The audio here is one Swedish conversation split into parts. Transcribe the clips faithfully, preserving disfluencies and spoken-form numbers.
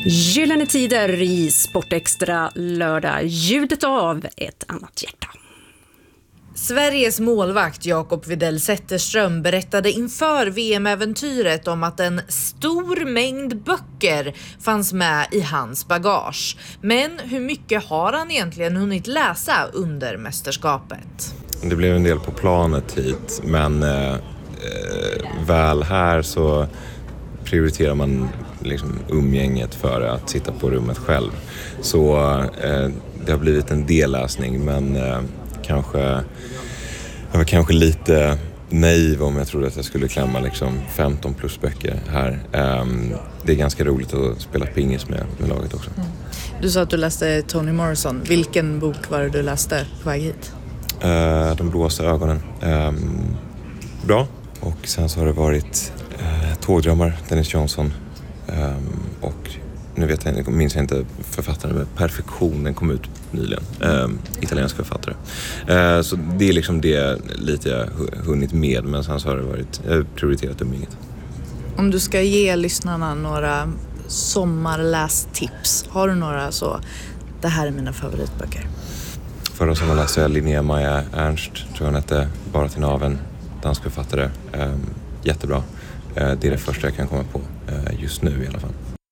Gyllene tider i Sportextra lördag. Ljudet av ett annat hjärta. Sveriges målvakt Jakob Widell Zetterström berättade inför V M-äventyret om att en stor mängd böcker fanns med i hans bagage. Men hur mycket har han egentligen hunnit läsa under mästerskapet? Det blev en del på planet hit, men eh, väl här så prioriterar man liksom umgänget före att sitta på rummet själv. Så eh, det har blivit en del läsning, men eh, kanske, jag var kanske lite naiv om jag trodde att jag skulle klämma liksom femton plus böcker här. Eh, det är ganska roligt att spela pingis med, med laget också. Mm. Du sa att du läste Toni Morrison. Vilken bok var det du läste på väg hit? Eh, de blåsa ögonen. Eh, bra. Och sen så har det varit eh, Tågdrömmar, Dennis Johnson. Um, och nu vet jag, minns jag inte författaren, med Perfektion, den kom ut nyligen, um, italiensk författare. Uh, så det är liksom det lite jag hunnit med, men sen så har det varit uh, prioriterat umgänget. Om du ska ge lyssnarna några sommarlästips, har du några så, det här är mina favoritböcker? Förra sommaren läste jag Linnea Maja Ernst, tror jag hette, Bara till naven, dansk författare. Um, jättebra. Det är det första jag kan komma på just nu i alla fall.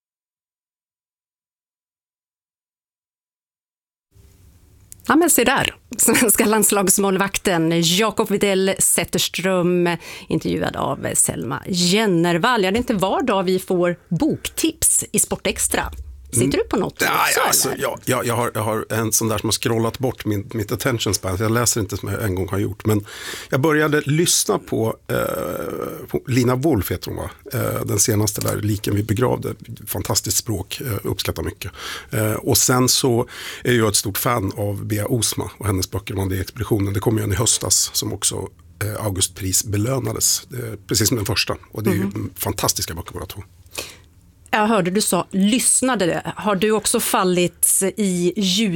Ja, men se där. Svenska landslagsmålvakten Jakob Widell Zetterström, intervjuad av Selma Jennervall. Ja, det är inte var dag vi får boktips i Sportextra. Sitter du på något? Ja, ja, alltså, ja, jag, jag, har, jag har en sån där som har scrollat bort min, mitt attention span. Jag läser inte som jag en gång har gjort. Men jag började lyssna på, eh, på Lina Wolf, heter hon va? Eh, den senaste där, Liken vi begravde. Fantastiskt språk, eh, uppskattar mycket. Eh, och sen så är jag ett stort fan av Bea Osma och hennes böcker om det expeditionen. Det kom ju en i höstas som också eh, Augustpris belönades. Eh, precis som den första. Och det är mm. ju fantastiska böcker bara två. Jag hörde du sa lyssnade. Har du också fallit i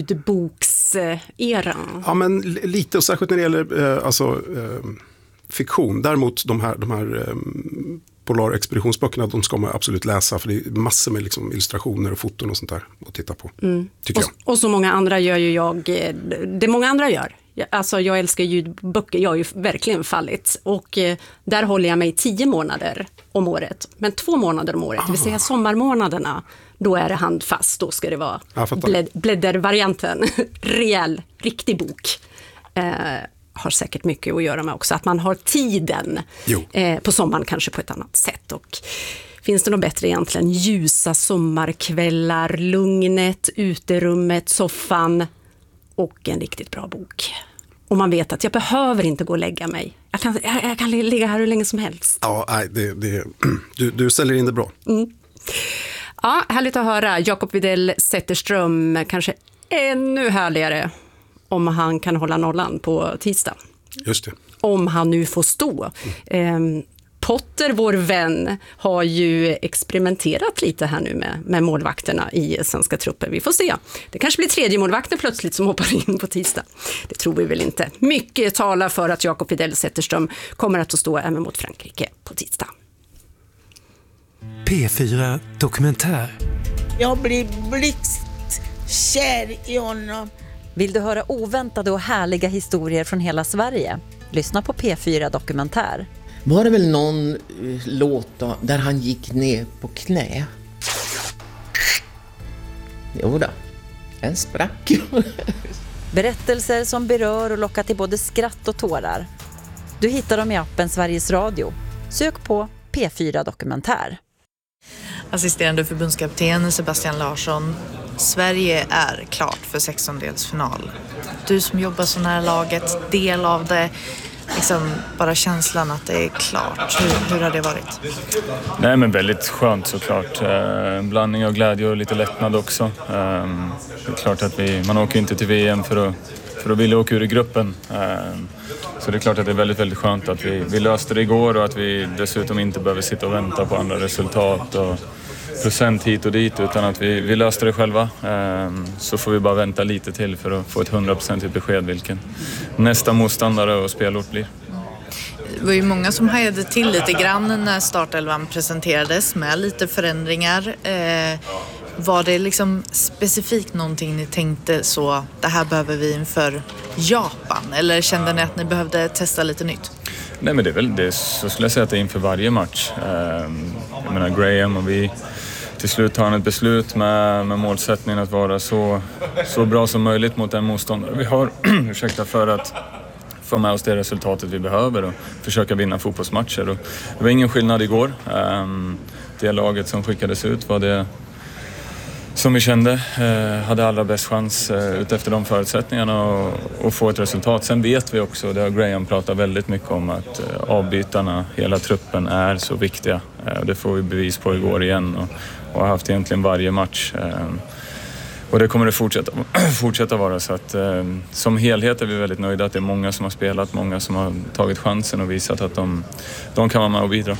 ljudbokseran? Ja, men lite, och särskilt när det gäller eh, alltså, eh, fiktion. Däremot de här, de här eh, Polarexpeditionsböckerna, de ska man absolut läsa, för det är massor med liksom, illustrationer och foton och sånt där att titta på, mm. tycker och, jag. Och så många andra gör ju jag, det många andra gör. Alltså jag älskar ljudböcker, jag har ju verkligen fallit. Och eh, där håller jag mig tio månader om året. Men två månader om året, det vill säga sommarmånaderna, då är det handfast. Då ska det vara bled, bläddervarianten. Rejäl, riktig bok. Eh, har säkert mycket att göra med också. Att man har tiden eh, på sommaren kanske på ett annat sätt. Och finns det något bättre egentligen? Ljusa sommarkvällar, lugnet, uterummet, soffan och en riktigt bra bok. Och man vet att jag behöver inte gå och lägga mig. Jag kan, jag, jag kan ligga här hur länge som helst. Ja, nej, det, det, du, du säljer in det bra. Mm. Ja, härligt att höra. Jakob Widell Zetterström, kanske ännu härligare om han kan hålla nollan på tisdag. Just det. Om han nu får stå. Mm. Eh, Potter, vår vän, har ju experimenterat lite här nu med, med målvakterna i svenska truppen. Vi får se. Det kanske blir tredje målvakten plötsligt som hoppar in på tisdag. Det tror vi väl inte. Mycket talar för att Jakob Widell Zetterström kommer att få stå även mot Frankrike på tisdag. P fyra Dokumentär. Jag blir blixtkär i honom. Vill du höra oväntade och härliga historier från hela Sverige? Lyssna på P fyra Dokumentär. Var det väl någon uh, låt då, där han gick ner på knä? Jo då, en sprack. Berättelser som berör och lockar till både skratt och tårar. Du hittar dem i appen Sveriges Radio. Sök på P fyra Dokumentär. Assisterande förbundskapten Sebastian Larsson. Sverige är klart för sextondelsfinal. Du som jobbar så nära laget, del av det. Liksom bara känslan att det är klart. Hur, hur har det varit? Nej, men väldigt skönt såklart. En blandning av glädje och lite lättnad också. Det är klart att vi, man åker inte till V M för att, för att vilja åka ur i gruppen. Så det är klart att det är väldigt, väldigt skönt att vi, vi löste det igår och att vi dessutom inte behöver sitta och vänta på andra resultat och procent hit och dit, utan att vi, vi löste det själva. Så får vi bara vänta lite till för att få ett hundraprocentigt besked vilken nästa motståndare och spelort blir. Det var ju många som hajade till lite grann när startelvan presenterades med lite förändringar. Var det liksom specifikt någonting ni tänkte så, det här behöver vi inför Japan? Eller kände ni att ni behövde testa lite nytt? Nej, men det är väl det, så skulle jag säga att det är inför varje match. Jag menar Graham och vi till slut tar ett beslut med, med målsättningen att vara så, så bra som möjligt mot den motståndare vi har ursäkta, för att få med oss det resultatet vi behöver och försöka vinna fotbollsmatcher. Och det var ingen skillnad igår. Det laget som skickades ut var det som vi kände eh, hade allra bäst chans eh, utefter de förutsättningarna och, och få ett resultat. Sen vet vi också, det har Graham pratat väldigt mycket om, att eh, avbytarna, hela truppen är så viktiga. Eh, det får vi bevis på igår igen och, och har haft egentligen varje match. Eh, och det kommer det fortsätta, fortsätta vara. Så att, eh, som helhet är vi väldigt nöjda att det är många som har spelat, många som har tagit chansen och visat att de, de kan vara med och bidra.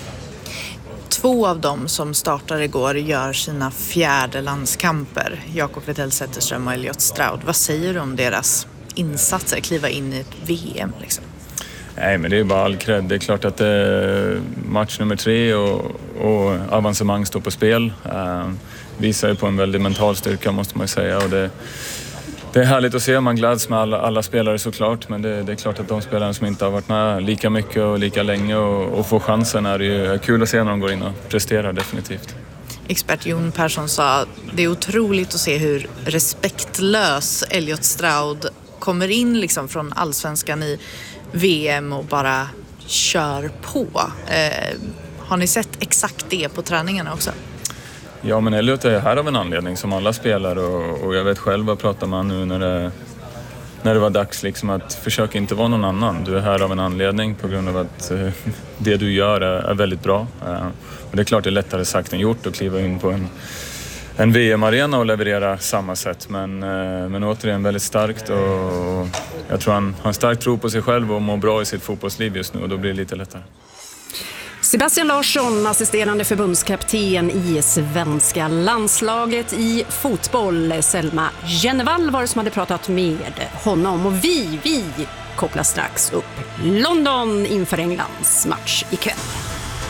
Två av dem som startar igår gör sina fjärde landskamper. Jakob Widell Zetterström och Elliot Stroud. Vad säger du om deras insatser, kliva in i ett V M liksom? Nej, men det är bara all cred. Det är klart att det är match nummer tre och, och avancemang står på spel. Uh, visar ju på en väldigt mental styrka, måste man ju säga. Och det, det är härligt att se. Man gläds med alla, alla spelare såklart. Men det, det är klart att de spelare som inte har varit med lika mycket och lika länge och, och får chansen är det ju kul att se när de går in och presterar definitivt. Expert Jon Persson sa att det är otroligt att se hur respektlös Elliot Stroud kommer in liksom från allsvenskan i V M och bara kör på. Eh, har ni sett exakt det på träningarna också? Ja, men Elliot är här av en anledning som alla spelar och, och jag vet själv vad jag pratar med nu när det, när det var dags liksom att försöka inte vara någon annan. Du är här av en anledning på grund av att eh, det du gör är, är väldigt bra. Eh, och det är klart det är lättare sagt än gjort att kliva in på en, en V M-arena och leverera samma sätt. Men, eh, men återigen väldigt starkt och, och jag tror han har en stark tro på sig själv och mår bra i sitt fotbollsliv just nu och då blir det lite lättare. Sebastian Larsson, assisterande förbundskapten i svenska landslaget i fotboll. Selma Jennevall var det som hade pratat med honom. Och vi, vi kopplar strax upp London inför Englands match ikväll.